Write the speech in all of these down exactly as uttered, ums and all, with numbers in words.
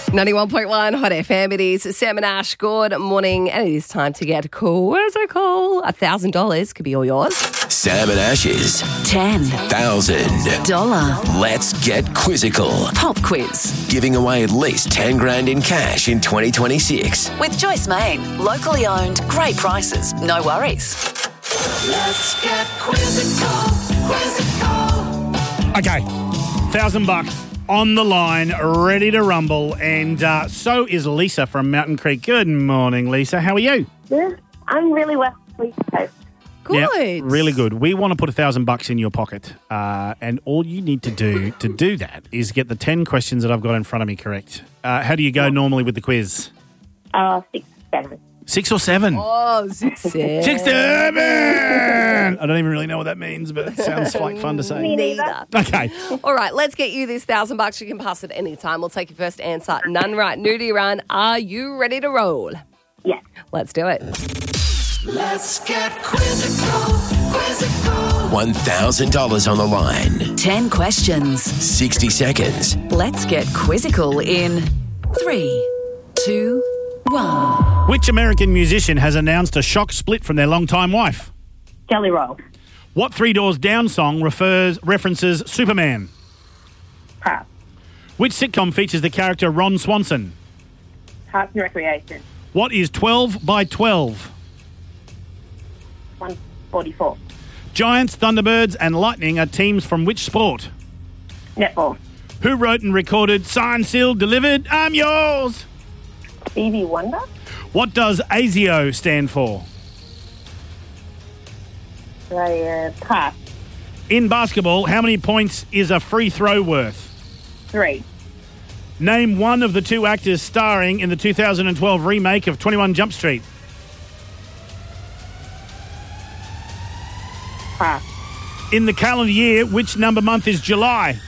ninety-one point one Hot F M. It is Sam and Ash. Good morning. And it is time to get quizzical. A thousand dollars could be all yours. Sam and Ash's ten thousand dollar Let's Get Quizzical. pop quiz Giving away at least ten grand in cash in twenty twenty-six. with Joyce Main. Locally owned, great prices, no worries. Let's get quizzical, quizzical. Okay, thousand bucks on the line, ready to rumble, and uh, so is Lisa from Mountain Creek. Good morning, Lisa. How are you? Yeah, I'm really well. Please. Good. Yep, really good. We want to put a thousand bucks in your pocket, uh, and all you need to do to do that is get the ten questions that I've got in front of me correct. Uh, how do you go normally with the quiz? Uh, six, seven. Six or seven? Oh, six, seven. Six, seven! I don't even really know what that means, but it sounds like fun to say. Me neither. Okay. All right, let's get you this thousand bucks. You can pass it any time. We'll take your first answer. None right. New to your run. Are you ready to roll? Yes. Let's do it. Let's get quizzical, quizzical. one thousand dollars on the line. ten questions. sixty seconds. Let's get quizzical in three, two, one. Which American musician has announced a shock split from their longtime wife? Jelly roll. What Three Doors Down song refers references Superman? Pass. Which sitcom features the character Ron Swanson? Parks and Recreation. What is twelve by twelve? one forty-four. Giants, Thunderbirds and Lightning are teams from which sport? Netball. Who wrote and recorded Signed, Sealed, Delivered, I'm Yours? Stevie Wonder. What does A S I O stand for? Uh, pass. In basketball, how many points is a free throw worth? Three. Name one of the two actors starring in the two thousand twelve remake of twenty-one Jump Street. Pass. In the calendar year, which number month is July?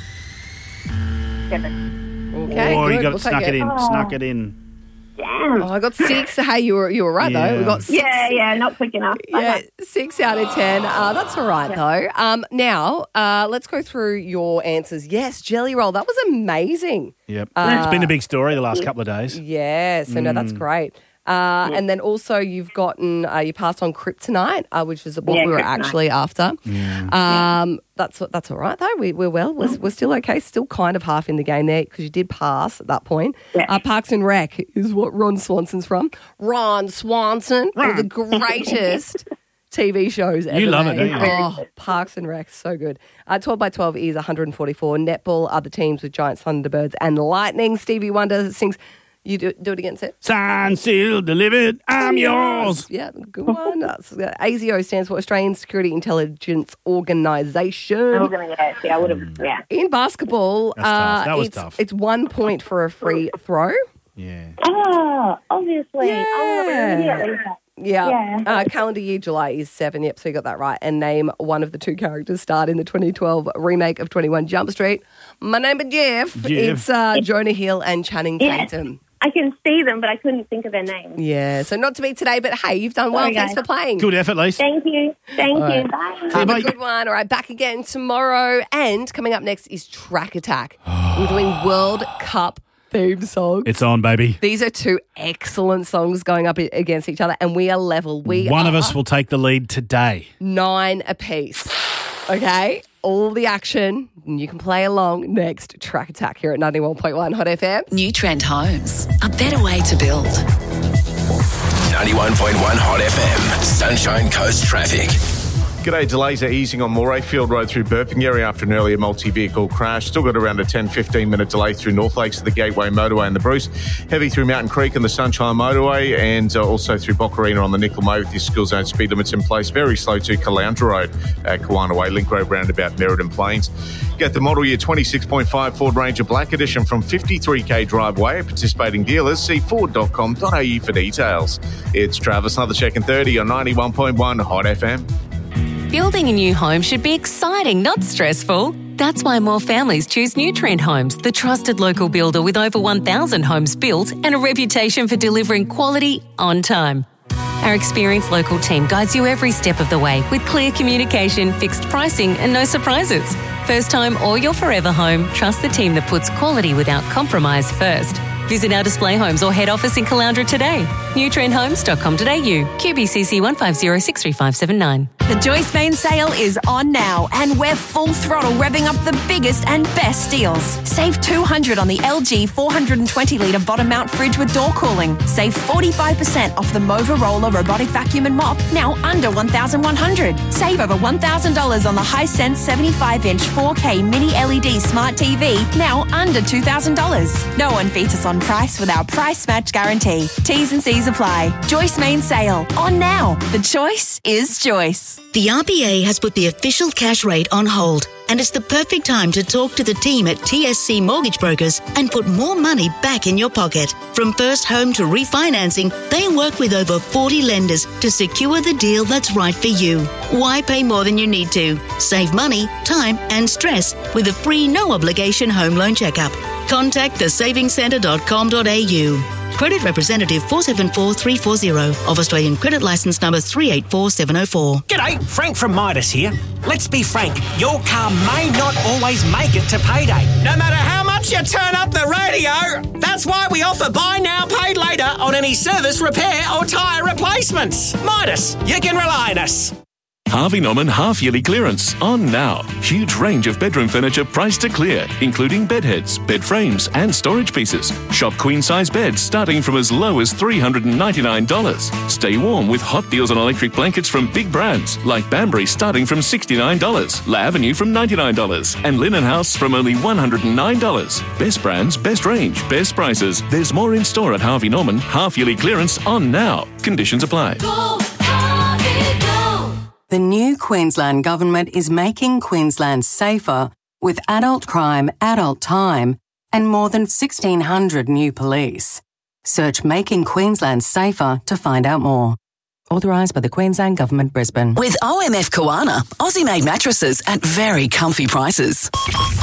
Seven. Okay, oh, good. you got We'll it, snuck take it in, Oh. snuck it in. Damn. Oh, I got six. Hey, you were you were right Yeah. though. We got six. Yeah, yeah, not quick enough. Yeah, Okay. six out of ten. Uh, that's all right though. Um, now uh, let's go through your answers. Yes, Jelly Roll. That was amazing. Yep. Uh, it's been a big story the last couple of days. Yeah. So no, Mm. that's great. Uh, And then also you've gotten uh, you passed on Kryptonite, uh, which is what Yeah, we were Kryptonite. actually after. Um, that's that's all right though. We, we're well. We're, we're still okay. Still kind of half in the game there because you did pass at that point. Yeah. Uh, Parks and Rec is what Ron Swanson's from. Ron Swanson, one of the greatest T V shows ever. You love it, made. don't you? Oh, Parks and Rec, so good. Uh, twelve by twelve is one hundred forty-four. Netball are the teams with Giants, Thunderbirds, and Lightning. Stevie Wonder sings. You do, do it again, Seth. Signed, sealed, delivered, I'm yours. Yeah, good one. That's, uh, A S I O stands for Australian Security Intelligence Organisation. I was gonna guess. Yeah, I would have. Yeah. In basketball, That's tough. That was it's, tough. it's one point for a free throw. Yeah. Oh, obviously. Yeah. Oh, immediately. Yeah. Yeah. Uh, calendar year July is seven. Yep, so you got that right. And name one of the two characters starred in the twenty twelve remake of twenty-one Jump Street. My name is Jeff. Jeff. It's uh, Jonah Hill and Channing Yeah. Tatum. I can see them, but I couldn't think of their names. Yeah, so not to be today, but hey, you've done well. Sorry, Thanks guys. for playing. Good effort, Lisa. Thank you. Thank All you. right. Bye. Have Bye. a good one. All right, back again tomorrow. And coming up next is Track Attack. We're doing World Cup theme songs. It's on, baby. These are two excellent songs going up i- against each other, and we are level. We One are of us will take the lead today. nine apiece. Okay? All the action. And you can play along next. Track Attack here at ninety-one point one Hot F M. New Trend Homes, a better way to build. ninety-one point one Hot F M. Sunshine Coast traffic. G'day, delays are easing on Morayfield Road through Burpengary after an earlier multi-vehicle crash. Still got around a ten to fifteen minute delay through North Lakes to the Gateway Motorway and the Bruce. Heavy through Mountain Creek and the Sunshine Motorway, and uh, also through Boccarina on the Nickel with your skill zone speed limits in place. Very slow to Caloundra Road at Kawana Way, Link Road roundabout, Merredin Plains. Get the model year twenty-six point five Ford Ranger Black Edition from fifty-three K driveway at participating dealers. See ford dot com dot a u for details. It's Travis, another check in thirty on ninety-one point one Hot F M. Building a new home should be exciting, not stressful. That's why more families choose New Trend Homes, the trusted local builder with over one thousand homes built and a reputation for delivering quality on time. Our experienced local team guides you every step of the way with clear communication, fixed pricing and no surprises. First time or your forever home, trust the team that puts quality without compromise first. Visit our display homes or head office in Caloundra today. new trend homes dot com dot a u. Q B C C one five zero six three five seven nine. The Joyce Main sale is on now, and we're full throttle revving up the biggest and best deals. Save two hundred dollars on the L G four hundred twenty litre bottom mount fridge with door cooling. Save forty-five percent off the Motorola robotic vacuum and mop, now under one thousand one hundred dollars. Save over one thousand dollars on the Hisense seventy-five inch four K mini L E D smart T V, now under two thousand dollars. No one beats us on price with our price match guarantee. T's and C's apply. Joyce Main sale, on now. The choice is Joyce. The R B A has put the official cash rate on hold, and it's the perfect time to talk to the team at T S C Mortgage Brokers and put more money back in your pocket. From first home to refinancing, they work with over forty lenders to secure the deal that's right for you. Why pay more than you need to? Save money, time and stress with a free no-obligation home loan checkup. Contact the savings centre dot com dot a u. Credit representative four seven four three four zero of Australian Credit Licence number three eight four seven oh four. G'day, Frank from Midas here. Let's be frank, your car may not always make it to payday. No matter how much you turn up the radio, that's why we offer buy now, paid later on any service, repair or tyre replacements. Midas, you can rely on us. Harvey Norman half-yearly clearance on now. Huge range of bedroom furniture priced to clear, including bed heads, bed frames and storage pieces. Shop queen-size beds starting from as low as three hundred ninety-nine dollars. Stay warm with hot deals on electric blankets from big brands like Banbury starting from sixty-nine dollars, La Avenue from ninety-nine dollars and Linen House from only one hundred nine dollars. Best brands, best range, best prices. There's more in store at Harvey Norman. Half-yearly clearance on now. Conditions apply. Go, Harvey, go. The new Queensland Government is making Queensland safer with adult crime, adult time, and more than sixteen hundred new police. Search Making Queensland Safer to find out more. Authorised by the Queensland Government, Brisbane. With O M F Koana, Aussie-made mattresses at very comfy prices.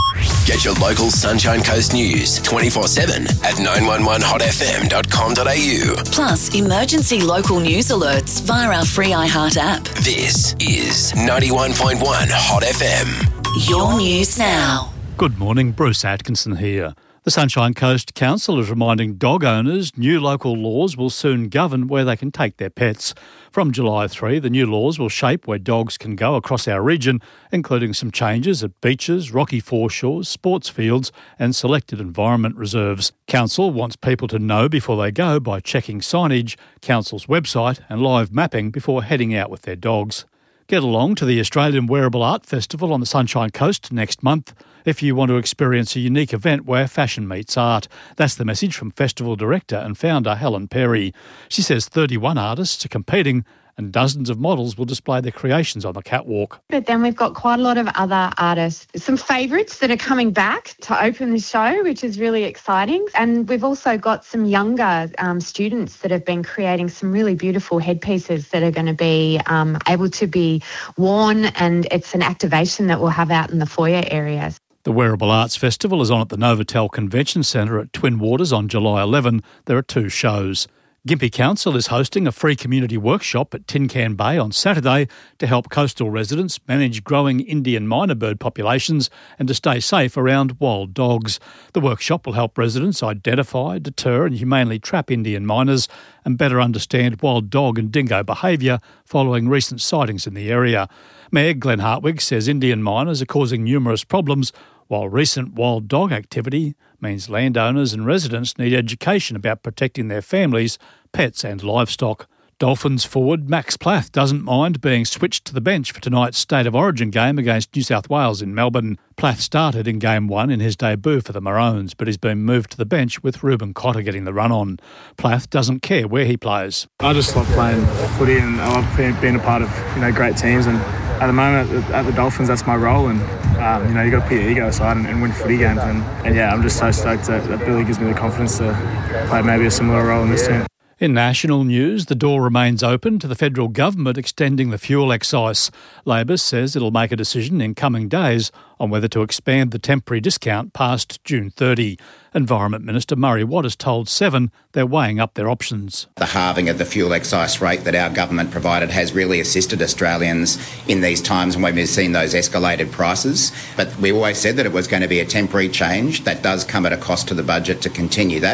Get your local Sunshine Coast news twenty-four seven at nine one one hot f m dot com dot a u. Plus, emergency local news alerts via our free iHeart app. This is ninety-one point one Hot F M. Your news now. Good morning, Bruce Atkinson here. The Sunshine Coast Council is reminding dog owners new local laws will soon govern where they can take their pets. From July third, the new laws will shape where dogs can go across our region, including some changes at beaches, rocky foreshores, sports fields and selected environment reserves. Council wants people to know before they go by checking signage, Council's website and live mapping before heading out with their dogs. Get along to the Australian Wearable Art Festival on the Sunshine Coast next month if you want to experience a unique event where fashion meets art. That's the message from Festival Director and founder Helen Perry. She says thirty-one artists are competing and dozens of models will display their creations on the catwalk. But then we've got quite a lot of other artists, some favourites that are coming back to open the show, which is really exciting. And we've also got some younger um, students that have been creating some really beautiful headpieces that are going to be um, able to be worn, and it's an activation that we'll have out in the foyer areas. The Wearable Arts Festival is on at the Novotel Convention Centre at Twin Waters on July eleventh. There are two shows. Gympie Council is hosting a free community workshop at Tin Can Bay on Saturday to help coastal residents manage growing Indian minor bird populations and to stay safe around wild dogs. The workshop will help residents identify, deter and humanely trap Indian minors and better understand wild dog and dingo behaviour following recent sightings in the area. Mayor Glenn Hartwig says Indian minors are causing numerous problems, while recent wild dog activity means landowners and residents need education about protecting their families, pets and livestock. Dolphins forward Max Plath doesn't mind being switched to the bench for tonight's State of Origin game against New South Wales in Melbourne. Plath started in Game one in his debut for the Maroons, but he's been moved to the bench with Ruben Cotter getting the run on. Plath doesn't care where he plays. I just love playing footy and I love being a part of, you know, great teams, and at the moment at the Dolphins that's my role, and um, you know, you got to put your ego aside and, and win footy games, and, and yeah, I'm just so stoked that, that Billy gives me the confidence to play maybe a similar role in this team. In national news, the door remains open to the federal government extending the fuel excise. Labor says it'll make a decision in coming days on whether to expand the temporary discount past June thirtieth. Environment Minister Murray Watt has told Seven they're weighing up their options. The halving of the fuel excise rate that our government provided has really assisted Australians in these times when we've seen those escalated prices. But we always said that it was going to be a temporary change. That does come at a cost to the budget to continue that.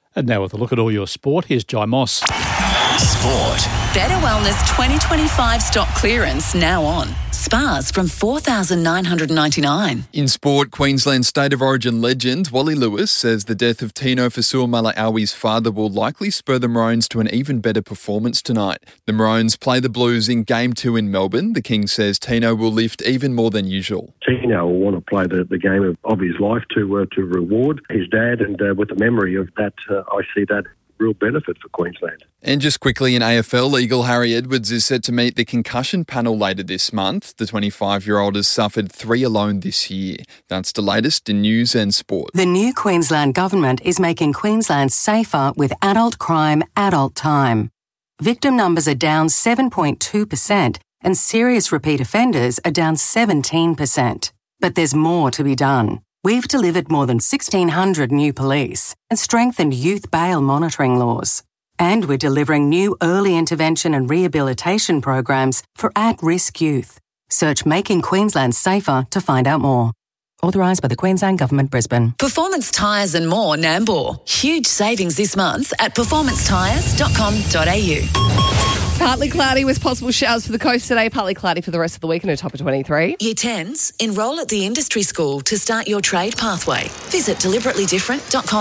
And now with a look at all your sport, here's Jai Moss. Sport. Better Wellness twenty twenty-five stock clearance now on. Spas from four thousand nine hundred ninety-nine dollars. In sport, Queensland State of Origin legend Wally Lewis says the death of Tino Fasuamaleaui's father will likely spur the Maroons to an even better performance tonight. The Maroons play the Blues in Game two in Melbourne. The King says Tino will lift even more than usual. Tino will want to play the, the game of, of his life to uh, to reward his dad, and uh, with the memory of that, uh, I see that real benefit for Queensland. And just quickly in A F L, Eagle Harry Edwards is set to meet the concussion panel later this month. The twenty-five-year-old has suffered three alone this year. That's the latest in news and sport. The new Queensland government is making Queensland safer with adult crime, adult time. Victim numbers are down seven point two percent and serious repeat offenders are down seventeen percent. But there's more to be done. We've delivered more than sixteen hundred new police and strengthened youth bail monitoring laws. And we're delivering new early intervention and rehabilitation programs for at-risk youth. Search Making Queensland Safer to find out more. Authorised by the Queensland Government, Brisbane. Performance Tyres and more, Nambour. Huge savings this month at performance tyres dot com dot a u. Partly cloudy with possible showers for the coast today, partly cloudy for the rest of the week and a top of twenty-three. Year tens, enrol at the industry school to start your trade pathway. Visit deliberately different dot com.